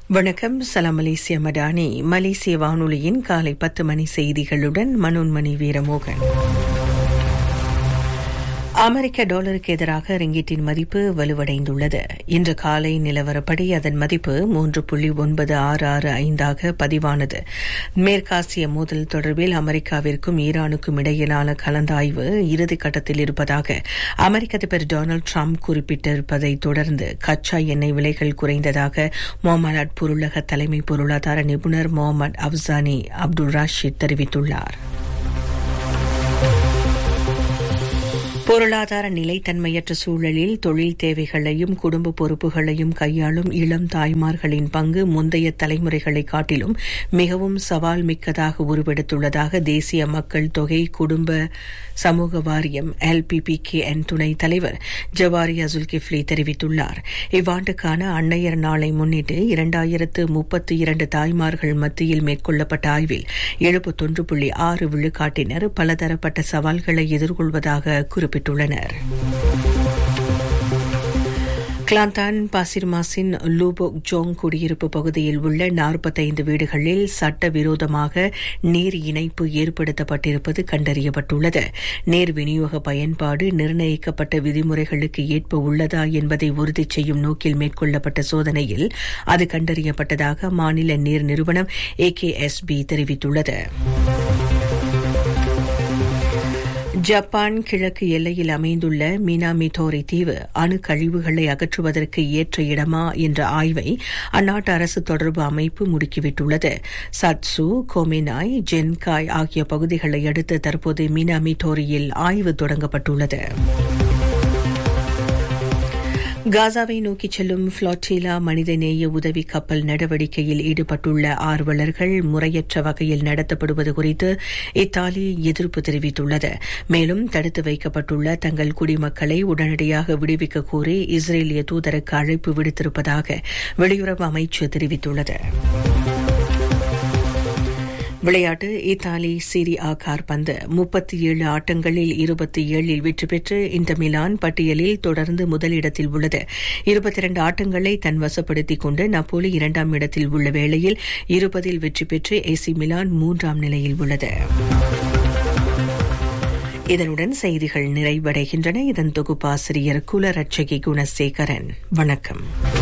வணக்கம். சலாம் மலேசிய மடானி மலேசிய வானொலியின் காலை 10 மணி செய்திகளுடன் மனோன்மணி வீரமோகன். அமெரிக்க டாலருக்கு எதிராக ரிங்கிட்டின் மதிப்பு வலுவடைந்துள்ளது. இன்று காலை நிலவரப்படி அதன் மதிப்பு 3.9665 பதிவானது. மேற்காசிய மோதல் தொடர்பில் அமெரிக்காவிற்கும் ஈரானுக்கும் இடையிலான கலந்தாய்வு இறுதிக்கட்டத்தில் இருப்பதாக அமெரிக்க அதிபர் டொனால்டு டிரம்ப் குறிப்பிட்டிருப்பதை தொடர்ந்து கச்சா எண்ணெய் விலைகள் குறைந்ததாக மொமானாட் பொருளக தலைமை பொருளாதார நிபுணர் முகமது அப்சானி அப்துல் ராஷித் தெரிவித்துள்ளார். பொருளாதார நிலைத்தன்மையற்ற சூழலில் தொழில் தேவைகளையும் குடும்ப பொறுப்புகளையும் கையாளும் இளம் தாய்மார்களின் பங்கு முந்தைய தலைமுறைகளை காட்டிலும் மிகவும் சவால் மிக்கதாக உருவெடுத்துள்ளதாக தேசிய மக்கள் தொகை குடும்ப சமூக வாரியம் LPPKN துணைத் தலைவர் ஜவாரி அசுல்கிஃப்லி தெரிவித்துள்ளார். இவ்வாண்டுக்கான அன்னையர் நாளை முன்னிட்டு 2032 தாய்மார்கள் மத்தியில் மேற்கொள்ளப்பட்ட ஆய்வில் 71.6 விழுக்காட்டினர் பலதரப்பட்ட சவால்களை எதிர்கொள்வதாக குறிப்பிட்டுள்ளனர். கிளாந்தான் பாசிர்மாசின் லூபோக் ஜோங் குடியிருப்பு பகுதியில் உள்ள 45 வீடுகளில் சட்டவிரோதமாக நீர் இணைப்பு ஏற்படுத்தப்பட்டிருப்பது கண்டறியப்பட்டுள்ளது. நீர் விநியோக பயன்பாடு நிர்ணயிக்கப்பட்ட விதிமுறைகளுக்கு ஏற்ப உள்ளதா என்பதை உறுதி செய்யும் நோக்கில் மேற்கொள்ளப்பட்ட சோதனையில் அது கண்டறியப்பட்டதாக மாநில நீர் நிறுவனம் AKSB தெரிவித்துள்ளது. ஜப்பான் கிழக்கு எல்லையில் அமைந்துள்ள மினாமிதோரி தீவு அணு கழிவுகளை அகற்றுவதற்கு ஏற்ற இடமா என்ற ஆய்வை அந்நாட்டு அரசு தொடர்பு அமைப்பு முடுக்கிவிட்டுள்ளது. சட்சு, கோமினாய், ஜென்காய் ஆகிய பகுதிகளை அடுத்து தற்போது மினாமிதோரியில் ஆய்வு தொடங்கப்பட்டுள்ளது. காசாவை நோக்கிச் செல்லும் ஃபிளாட்டிலா மனிதநேய உதவி கப்பல் நடவடிக்கையில் ஈடுபட்டுள்ள ஆர்வலர்கள் முறையற்ற வகையில் நடத்தப்படுவது குறித்து இத்தாலி எதிர்ப்பு தெரிவித்துள்ளது. மேலும் தடுத்து வைக்கப்பட்டுள்ள தங்கள் குடிமக்களை உடனடியாக விடுவிக்க கோரி இஸ்ரேலிய தூதருக்கு அழைப்பு விடுத்திருப்பதாக வெளியுறவு அமைச்சு தெரிவித்துள்ளது. விளையாட்டு. இத்தாலி சீரியா கால்பந்து 37 ஆட்டங்களில் 27 வெற்றி பெற்று இன்டர் மிலான் பட்டியலில் தொடர்ந்து முதலிடத்தில் உள்ளது. 22 ஆட்டங்களை தன் வசப்படுத்திக் கொண்டு நப்போலி 2ஆம் இடத்தில் உள்ள வேளையில் 20 வெற்றி பெற்று AC மிலான் 3ஆம் நிலையில் உள்ளது. இதனுடன் செய்திகள் நிறைவடைகின்றன. இதன் தொகுப்பாசிரியர் குலரட்சகி குணசேகரன். வணக்கம்.